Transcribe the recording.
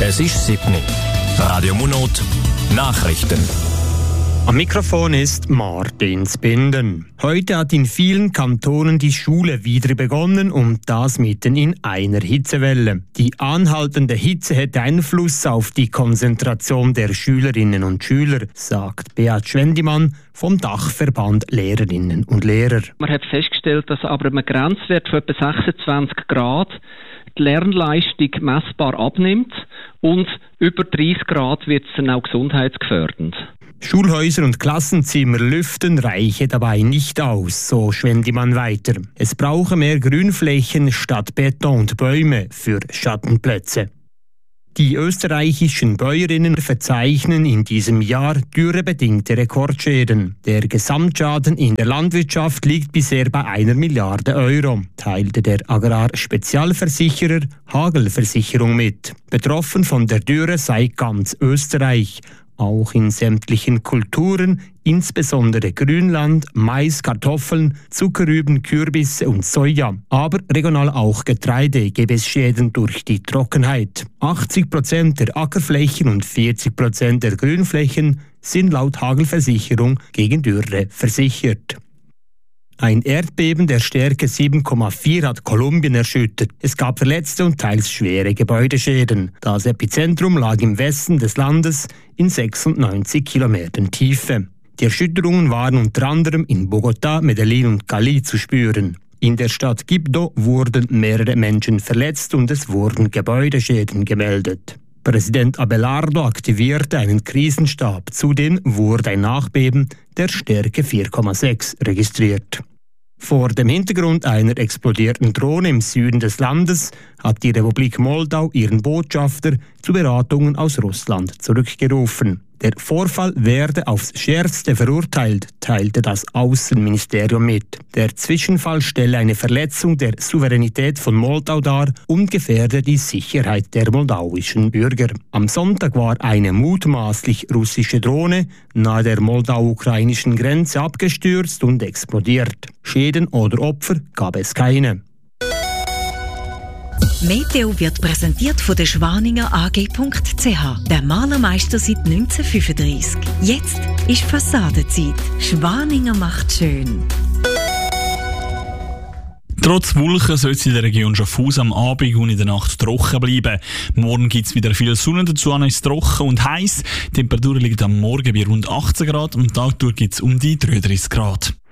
Es ist 7 Uhr. Radio Munot, Nachrichten. Am Mikrofon ist Martin Spinden. Heute hat in vielen Kantonen die Schule wieder begonnen und das mitten in einer Hitzewelle. Die anhaltende Hitze hätte Einfluss auf die Konzentration der Schülerinnen und Schüler, sagt Beat Schwendimann vom Dachverband Lehrerinnen und Lehrer. Man hat festgestellt, dass aber einem Grenzwert von etwa 26 Grad die Lernleistung messbar abnimmt und über 30 Grad wird es dann auch gesundheitsgefährdend. Schulhäuser und Klassenzimmer lüften reiche dabei nicht aus, so Schwendimann weiter. Es brauche mehr Grünflächen statt Beton und Bäume für Schattenplätze. Die österreichischen Bäuerinnen verzeichnen in diesem Jahr dürrebedingte Rekordschäden. Der Gesamtschaden in der Landwirtschaft liegt bisher bei 1 Milliarde Euro, teilte der Agrarspezialversicherer Hagelversicherung mit. Betroffen von der Dürre sei ganz Österreich. Auch in sämtlichen Kulturen, insbesondere Grünland, Mais, Kartoffeln, Zuckerrüben, Kürbisse und Soja. Aber regional auch Getreide gäbe es Schäden durch die Trockenheit. 80% der Ackerflächen und 40% der Grünflächen sind laut Hagelversicherung gegen Dürre versichert. Ein Erdbeben der Stärke 7,4 hat Kolumbien erschüttert. Es gab Verletzte und teils schwere Gebäudeschäden. Das Epizentrum lag im Westen des Landes in 96 Kilometern Tiefe. Die Erschütterungen waren unter anderem in Bogotá, Medellín und Cali zu spüren. In der Stadt Quibdó wurden mehrere Menschen verletzt und es wurden Gebäudeschäden gemeldet. Präsident Abelardo aktivierte einen Krisenstab. Zudem wurde ein Nachbeben der Stärke 4,6 registriert. Vor dem Hintergrund einer explodierten Drohne im Süden des Landes hat die Republik Moldau ihren Botschafter zu Beratungen aus Russland zurückgerufen. Der Vorfall werde aufs Schärfste verurteilt, teilte das Außenministerium mit. Der Zwischenfall stelle eine Verletzung der Souveränität von Moldau dar und gefährde die Sicherheit der moldauischen Bürger. Am Sonntag war eine mutmaßlich russische Drohne nahe der moldau-ukrainischen Grenze abgestürzt und explodiert. Schäden oder Opfer gab es keine. Meteo wird präsentiert von der Schwaninger AG.ch, der Malermeister seit 1935. Jetzt ist Fassadenzeit. Schwaninger macht schön. Trotz Wolken soll es in der Region Schaffhausen am Abend und in der Nacht trocken bleiben. Morgen gibt es wieder viel Sonne, dazu ist es trocken und heiß. Die Temperatur liegt am Morgen bei rund 18 Grad, am Tag gibt es um die 33 Grad.